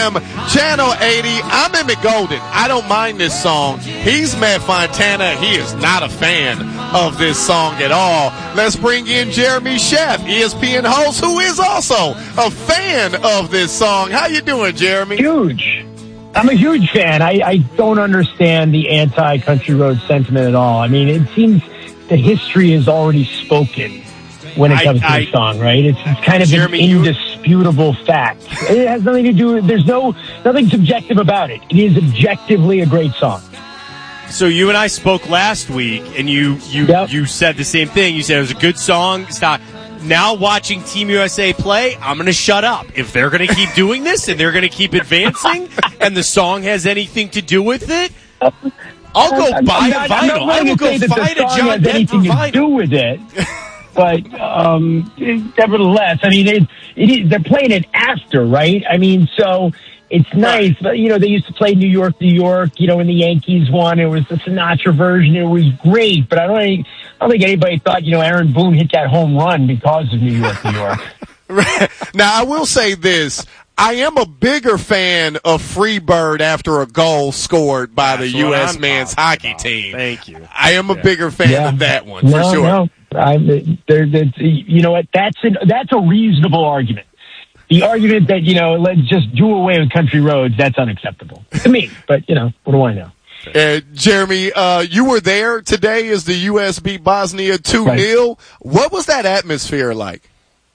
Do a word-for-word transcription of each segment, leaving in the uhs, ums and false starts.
M, Channel eighty. I'm Emmett Golden. I don't mind this song. He's Matt Fontana. He is not a fan of this song at all. Let's bring in Jeremy Sheff, E S P N host, who is also a fan of this song. How you doing, Jeremy? Huge. I'm a huge fan. I, I don't understand the anti-Country Road sentiment at all. I mean, it seems the history is already spoken when it comes I, to the song, right? It's, it's kind of Jeremy, an indisputable you... fact. It has nothing to do with, there's no, nothing subjective about it. It is objectively a great song. So you and I spoke last week, and you you, yep. you said the same thing. You said it was a good song. Stop. Now watching Team U S A play, I'm going to shut up. If they're going to keep doing this and they're going to keep advancing and the song has anything to do with it, I'll go I'm, buy I'm a not, vinyl. I'm not I will go find a John Denver vinyl. To do with it. But um, nevertheless, I mean, it, it is, they're playing it after, right? I mean, so it's nice. Right. But, you know, they used to play New York, New York, you know, when the Yankees won. It was the Sinatra version. It was great. But I don't, I don't think anybody thought, you know, Aaron Boone hit that home run because of New York, New York. Right. Now, I will say this. I am a bigger fan of Freebird after a goal scored by That's the U S men's hockey about. team. Thank you. I am a yeah. bigger fan yeah. of that one, no, for sure. No. I'm, there, you know what? That's an, that's a reasonable argument. The argument that, you know, let's just do away with country roads, that's unacceptable to me. But, you know, what do I know? Uh, Jeremy, uh, you were there today as the U S beat Bosnia two nil. Right. What was that atmosphere like?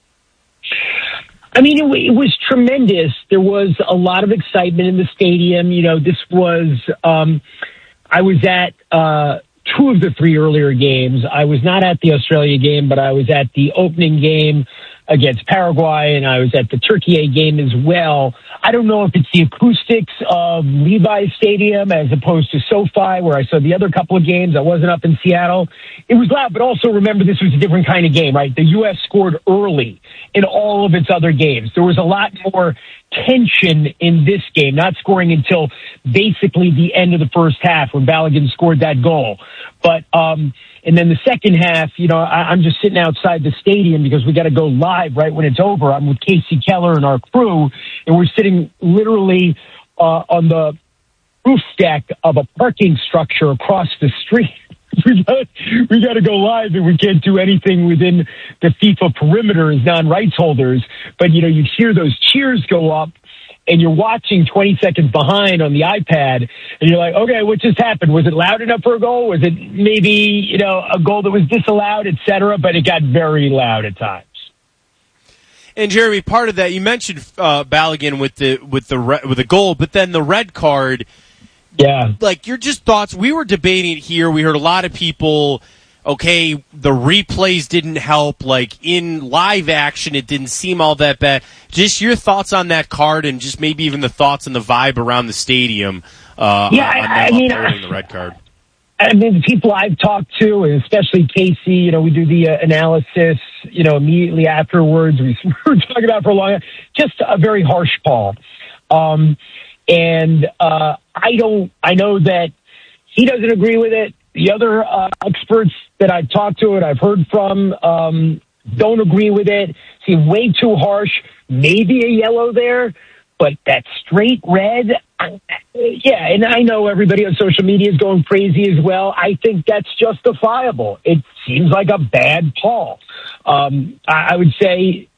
I mean, it, it was tremendous. There was a lot of excitement in the stadium. You know, this was, um, I was at, uh, two of the three earlier games. I was not at the Australia game, but I was at the opening game against Paraguay, and I was at the Turkey game as well. I don't know if it's the acoustics of Levi's Stadium as opposed to SoFi, where I saw the other couple of games. I wasn't up in Seattle. It was loud, but also remember this was a different kind of game, right? The U S scored early in all of its other games. There was a lot more tension in this game, not scoring until basically the end of the first half when Balogun scored that goal. But, um, and then the second half, you know, I, I'm just sitting outside the stadium because we got to go live right when it's over. I'm with Casey Keller and our crew, and we're sitting literally uh, on the roof deck of a parking structure across the street. we got we got to go live, and we can't do anything within the FIFA perimeter as non-rights holders. But, you know, you hear those cheers go up, and you're watching twenty seconds behind on the iPad, and you're like, okay, what just happened? Was it loud enough for a goal? Was it maybe, you know, a goal that was disallowed, et cetera? But it got very loud at times. And Jeremy, part of that, you mentioned uh, Balogun with the with the re- with the goal, but then the red card. Yeah, like your just thoughts. We were debating it here. We heard a lot of people. Okay, the replays didn't help. Like in live action, it didn't seem all that bad. Just your thoughts on that card, and just maybe even the thoughts and the vibe around the stadium. Uh, yeah, on, on I, I mean, upholding the red card. I mean, the people I've talked to, and especially Casey, you know, we do the uh, analysis, you know, immediately afterwards. We were talking about it for a long time. Just a very harsh call. Um, and uh, I don't. I know that he doesn't agree with it. The other uh, experts that I've talked to and I've heard from um, don't agree with it. Seem way too harsh. Maybe a yellow there, but that straight red, I, yeah. And I know everybody on social media is going crazy as well. I think that's justifiable. It seems like a bad call. Um, I, I would say